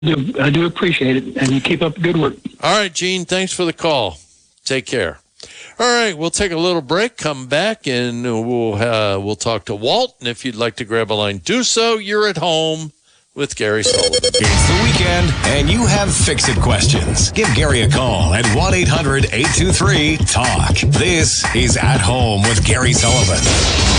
I do appreciate it, and you keep up the good work. All right, Gene, thanks for the call. Take care. All right, we'll take a little break, come back, and we'll talk to Walt. And if you'd like to grab a line, do so. You're at home with Gary Sullivan. It's the weekend, and you have fix-it questions. Give Gary a call at 1-800-823-TALK. This is At Home with Gary Sullivan.